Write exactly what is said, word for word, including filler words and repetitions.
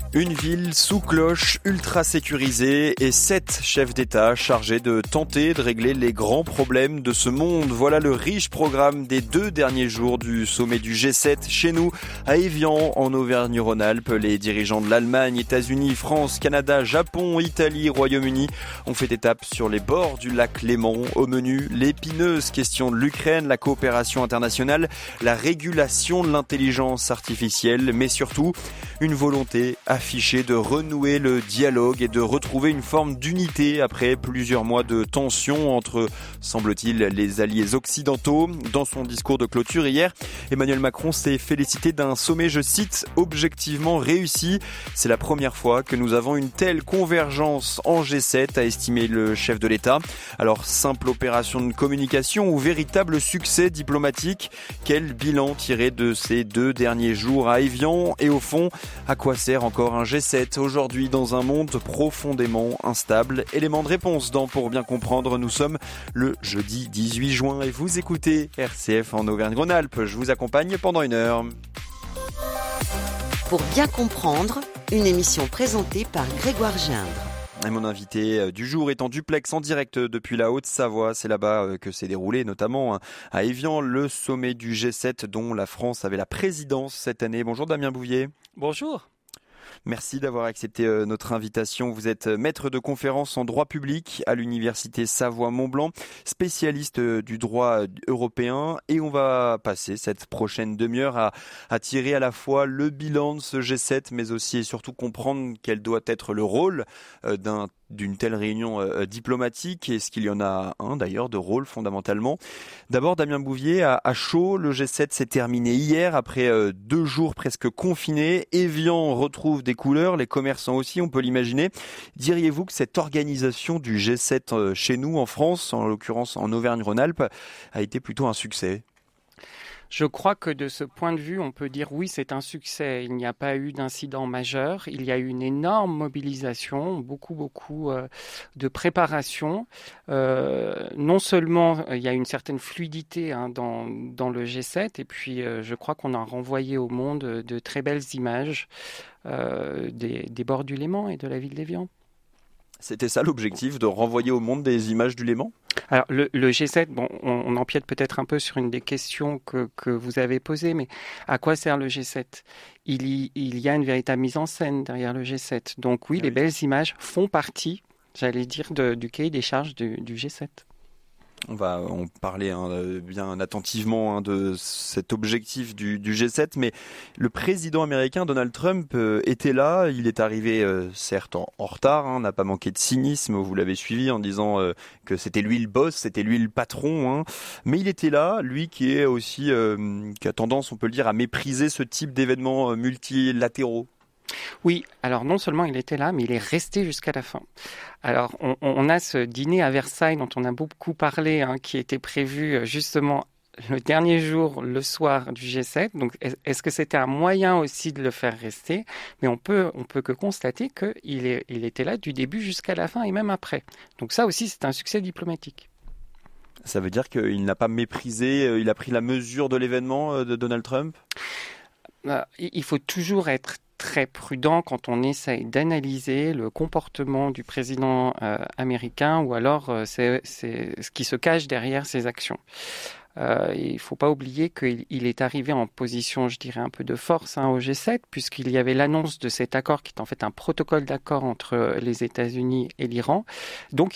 Une ville sous cloche, ultra sécurisée et sept chefs d'État chargés de tenter de régler les grands problèmes de ce monde. Voilà le riche programme des deux derniers jours du sommet du G sept chez nous, à Évian, en Auvergne-Rhône-Alpes. Les dirigeants de l'Allemagne, États-Unis, France, Canada, Japon, Italie, Royaume-Uni ont fait étape sur les bords du lac Léman. Au menu, l'épineuse question de l'Ukraine, la coopération internationale, la régulation de l'intelligence artificielle, mais surtout une volonté affichée de renouer le dialogue et de retrouver une forme d'unité après plusieurs mois de tensions entre, semble-t-il, les alliés occidentaux. Dans son discours de clôture hier, Emmanuel Macron s'est félicité d'un sommet, je cite, objectivement réussi. C'est la première fois que nous avons une telle convergence en G sept, a estimé le chef de l'État. Alors, simple opération de communication ou véritable succès diplomatique? Quel bilan tiré de ces deux derniers jours à Évian? Et au fond, à quoi sert encore un G sept aujourd'hui dans un monde profondément instable? Élément de réponse dans Pour bien comprendre. Nous sommes le jeudi dix-huit juin et vous écoutez R C F en Auvergne-Rhône-Alpes. Je vous accompagne pendant une heure. Pour bien comprendre, une émission présentée par Grégoire Gindre. Et mon invité du jour est en duplex en direct depuis la Haute-Savoie. C'est là-bas que s'est déroulé notamment à Évian le sommet du G sept dont la France avait la présidence cette année. Bonjour Damien Bouvier. Bonjour. Merci d'avoir accepté notre invitation. Vous êtes maître de conférence en droit public à l'université Savoie-Mont-Blanc, spécialiste du droit européen, et on va passer cette prochaine demi-heure à, à tirer à la fois le bilan de ce G sept, mais aussi et surtout comprendre quel doit être le rôle d'un d'une telle réunion euh, diplomatique. Est-ce qu'il y en a un d'ailleurs de rôle fondamentalement? D'abord Damien Bouvier, à, à chaud, le G sept s'est terminé hier après euh, deux jours presque confinés. Évian retrouve des couleurs, les commerçants aussi, on peut l'imaginer. Diriez-vous que cette organisation du G sept euh, chez nous en France, en l'occurrence en Auvergne-Rhône-Alpes, a été plutôt un succès? Je crois que de ce point de vue, on peut dire oui, c'est un succès. Il n'y a pas eu d'incident majeur. Il y a eu une énorme mobilisation, beaucoup, beaucoup euh, de préparation. Euh, non seulement il y a une certaine fluidité hein, dans, dans le G sept, et puis euh, je crois qu'on a renvoyé au monde de très belles images euh, des, des bords du Léman et de la ville d'Évian. C'était ça l'objectif, de renvoyer au monde des images du Léman? Alors le, le G sept, bon, on, on empiète peut-être un peu sur une des questions que, que vous avez posées, mais à quoi sert le G sept? il y, il y a une véritable mise en scène derrière le G sept. Donc oui, oui. Les belles images font partie, j'allais dire, de, du cahier des charges du, du G sept. On va en parler hein, bien attentivement hein, de cet objectif du, du G sept, mais le président américain Donald Trump euh, était là. Il est arrivé euh, certes en, en retard, hein, n'a pas manqué de cynisme, vous l'avez suivi en disant euh, que c'était lui le boss, c'était lui le patron, hein. Mais il était là, lui qui est aussi, euh, qui a tendance, on peut le dire, à mépriser ce type d'événements euh, multilatéraux. Oui, alors non seulement il était là, mais il est resté jusqu'à la fin. Alors on, on a ce dîner à Versailles dont on a beaucoup parlé, hein, qui était prévu justement le dernier jour, le soir du G sept. Donc est-ce que c'était un moyen aussi de le faire rester? Mais on peut, on peut que constater qu'il est, il était là du début jusqu'à la fin et même après. Donc ça aussi c'est un succès diplomatique. Ça veut dire qu'il n'a pas méprisé, il a pris la mesure de l'événement de Donald Trump? euh, Il faut toujours être très prudent quand on essaye d'analyser le comportement du président euh, américain ou alors euh, c'est, c'est ce qui se cache derrière ses actions. Euh, il ne faut pas oublier qu'il il est arrivé en position, je dirais, un peu de force hein, au G sept, puisqu'il y avait l'annonce de cet accord qui est en fait un protocole d'accord entre les États-Unis et l'Iran. Donc